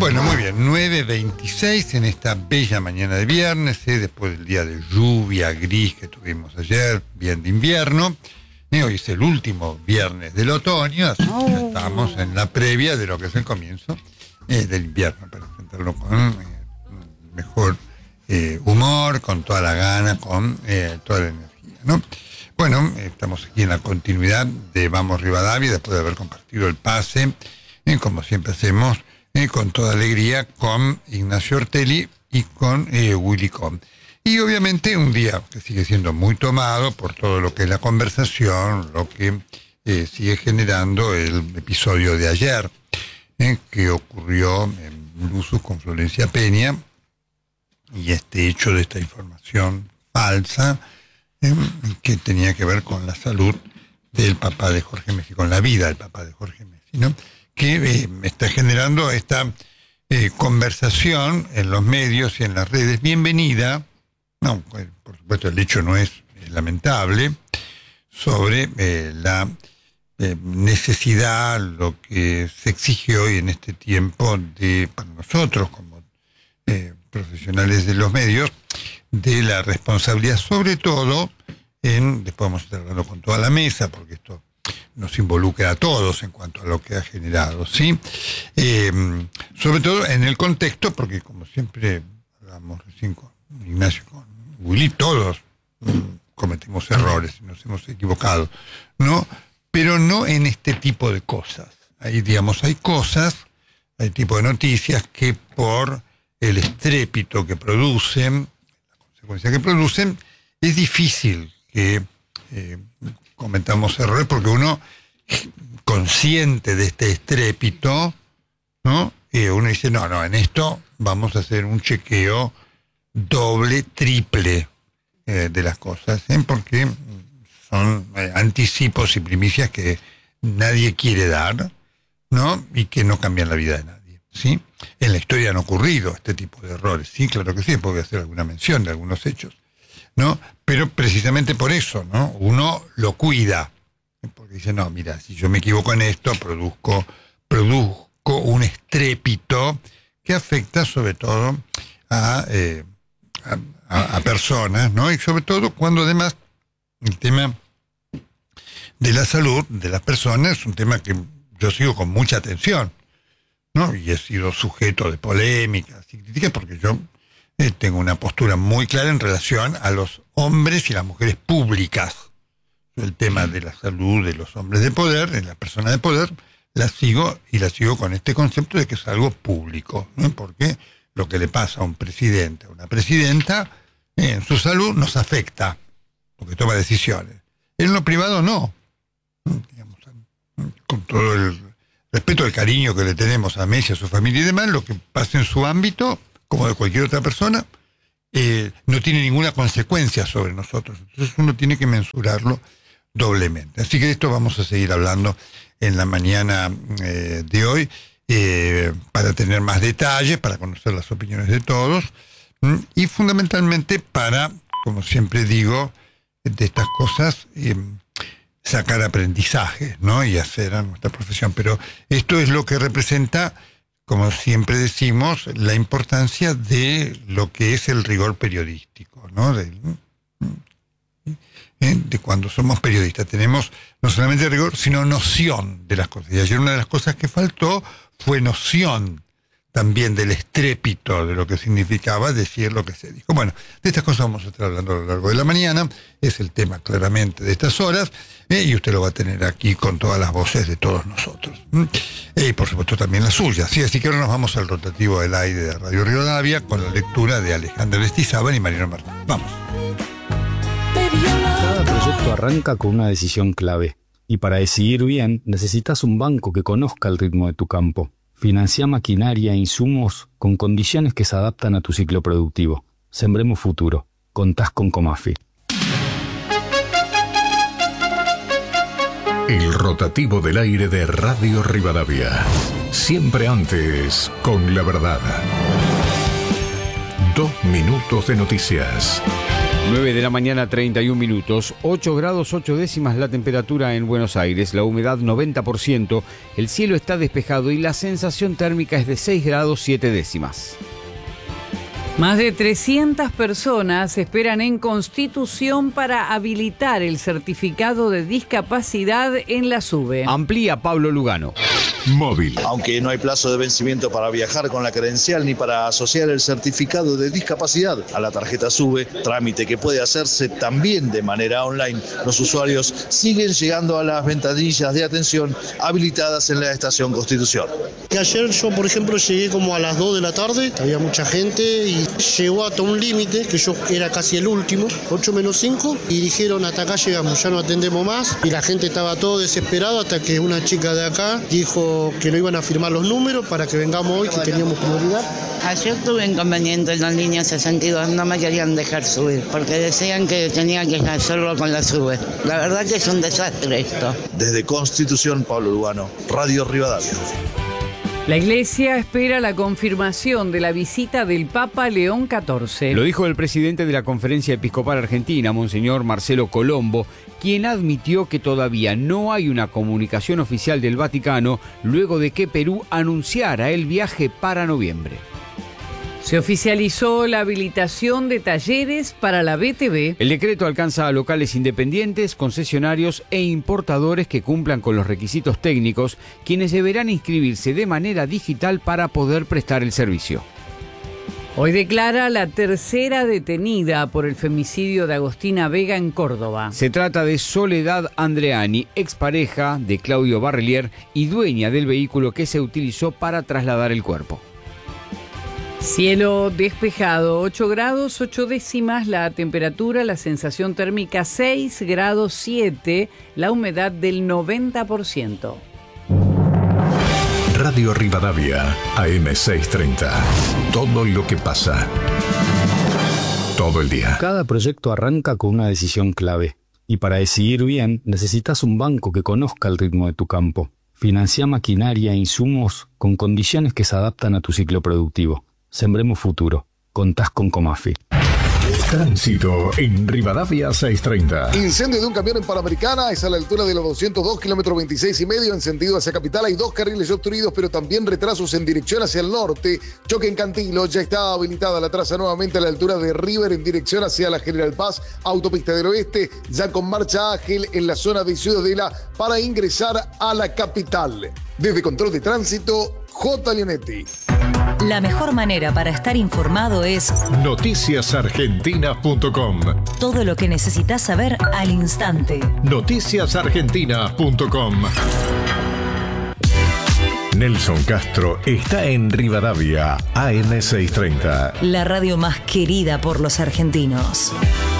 Bueno, muy bien, 9:26 en esta bella mañana de viernes, después del día de lluvia gris que tuvimos ayer, bien de invierno. Hoy es el último viernes del otoño, así que ya estamos en la previa de lo que es el comienzo del invierno, para enfrentarlo con mejor humor, con toda la gana, con toda la energía, ¿no? Bueno, estamos aquí en la continuidad de Vamos Rivadavia, después de haber compartido el pase, como siempre hacemos, con toda alegría, con Ignacio Ortelli y con Willy Com. Y obviamente un día que sigue siendo muy tomado por todo lo que es la conversación, lo que sigue generando el episodio de ayer, que ocurrió en Luzus con Florencia Peña, y este hecho de esta información falsa, que tenía que ver con la salud del papá de Jorge Messi, con la vida del papá de Jorge Messi, ¿no? Que está generando esta conversación en los medios y en las redes, bienvenida, no, por supuesto el hecho no es lamentable, sobre la necesidad, lo que se exige hoy en este tiempo para nosotros como profesionales de los medios, de la responsabilidad, sobre todo después vamos a estar hablando con toda la mesa, porque esto nos involucra a todos en cuanto a lo que ha generado, ¿sí? Sobre todo en el contexto, porque como siempre hablamos recién con Ignacio, con Willy, todos cometimos errores y nos hemos equivocado, ¿no? Pero no en este tipo de cosas. Hay cosas, hay tipo de noticias que por el estrépito que producen, la consecuencia que producen, es difícil que cometamos errores, porque uno, consciente de este estrépito, ¿no? Uno dice, no, en esto vamos a hacer un chequeo doble, triple de las cosas, porque son anticipos y primicias que nadie quiere dar, ¿no? Y que no cambian la vida de nadie, ¿sí? En la historia han ocurrido este tipo de errores, sí, claro que sí, puedo hacer alguna mención de algunos hechos, ¿no? Pero precisamente por eso, ¿no? Uno lo cuida, porque dice, no, mira, si yo me equivoco en esto, produzco un estrépito que afecta sobre todo a personas, ¿no? Y sobre todo cuando además el tema de la salud de las personas es un tema que yo sigo con mucha atención, ¿no? Y he sido sujeto de polémicas y críticas, porque yo tengo una postura muy clara en relación a los hombres y las mujeres públicas. El tema de la salud de los hombres de poder, de las personas de poder, la sigo con este concepto de que es algo público, ¿no? Porque lo que le pasa a un presidente, a una presidenta, en su salud nos afecta, porque toma decisiones. En lo privado no. Digamos, con todo el respeto, el cariño que le tenemos a Messi, a su familia y demás, lo que pasa en su ámbito, como de cualquier otra persona, no tiene ninguna consecuencia sobre nosotros. Entonces uno tiene que mensurarlo doblemente. Así que de esto vamos a seguir hablando en la mañana de hoy, para tener más detalles, para conocer las opiniones de todos, y fundamentalmente para, como siempre digo, de estas cosas, sacar aprendizaje, ¿no? Y hacer a nuestra profesión. Pero esto es lo que representa, como siempre decimos, la importancia de lo que es el rigor periodístico, ¿no? De cuando somos periodistas tenemos no solamente rigor, sino noción de las cosas. Y ayer una de las cosas que faltó fue noción también del estrépito de lo que significaba decir lo que se dijo. Bueno, de estas cosas vamos a estar hablando a lo largo de la mañana, es el tema claramente de estas horas, y usted lo va a tener aquí con todas las voces de todos nosotros. Y por supuesto también las suyas. Sí, así que ahora nos vamos al rotativo del aire de Radio Rivadavia con la lectura de Alejandra Lestizábal y Mariano Martín. Vamos. Cada proyecto arranca con una decisión clave, y para decidir bien necesitas un banco que conozca el ritmo de tu campo. Financia maquinaria e insumos con condiciones que se adaptan a tu ciclo productivo. Sembremos futuro. Contás con Comafi. El rotativo del aire de Radio Rivadavia. Siempre antes, con la verdad. 2 minutos de noticias. 9 de la mañana, 31 minutos, 8 grados 8 décimas la temperatura en Buenos Aires, la humedad 90%, el cielo está despejado y la sensación térmica es de 6 grados 7 décimas. Más de 300 personas esperan en Constitución para habilitar el certificado de discapacidad en la SUBE. Amplía Pablo Lugano. Móvil. Aunque no hay plazo de vencimiento para viajar con la credencial ni para asociar el certificado de discapacidad a la tarjeta SUBE, trámite que puede hacerse también de manera online, los usuarios siguen llegando a las ventanillas de atención habilitadas en la estación Constitución. Ayer yo, por ejemplo, llegué como a las 2 de la tarde, había mucha gente y llegó hasta un límite, que yo era casi el último, 8 menos 5, y dijeron hasta acá llegamos, ya no atendemos más, y la gente estaba todo desesperado hasta que una chica de acá dijo que no iban a firmar los números para que vengamos hoy, que teníamos prioridad. Ayer tuve inconveniente en la línea 62, no me querían dejar subir, porque decían que tenía que hacerlo con la SUBE. La verdad que es un desastre esto. Desde Constitución, Pablo Lugano, Radio Rivadavia. La Iglesia espera la confirmación de la visita del Papa León XIV. Lo dijo el presidente de la Conferencia Episcopal Argentina, Monseñor Marcelo Colombo, quien admitió que todavía no hay una comunicación oficial del Vaticano luego de que Perú anunciara el viaje para noviembre. Se oficializó la habilitación de talleres para la BTV. El decreto alcanza a locales independientes, concesionarios e importadores que cumplan con los requisitos técnicos, quienes deberán inscribirse de manera digital para poder prestar el servicio. Hoy declara la tercera detenida por el femicidio de Agostina Vega en Córdoba. Se trata de Soledad Andreani, expareja de Claudio Barrelier y dueña del vehículo que se utilizó para trasladar el cuerpo. Cielo despejado, 8 grados 8 décimas la temperatura, la sensación térmica 6 grados 7, la humedad del 90%. Radio Rivadavia, AM630. Todo lo que pasa. Todo el día. Cada proyecto arranca con una decisión clave. Y para decidir bien, necesitas un banco que conozca el ritmo de tu campo. Financia maquinaria e insumos con condiciones que se adaptan a tu ciclo productivo. Sembremos futuro. Contás con Comafi. Tránsito en Rivadavia 630. Incendio de un camión en Panamericana, es a la altura de los 202, kilómetro 26,5, en sentido hacia capital. Hay 2 carriles obstruidos, pero también retrasos en dirección hacia el norte. Choque en Cantilo, ya está habilitada la traza nuevamente a la altura de River en dirección hacia la General Paz. Autopista del Oeste, ya con marcha ágil en la zona de Ciudadela para ingresar a la capital. Desde Control de Tránsito, J. Leonetti. La mejor manera para estar informado es noticiasargentina.com. Todo lo que necesitas saber al instante. Noticiasargentina.com. Nelson Castro está en Rivadavia, AM630. La radio más querida por los argentinos.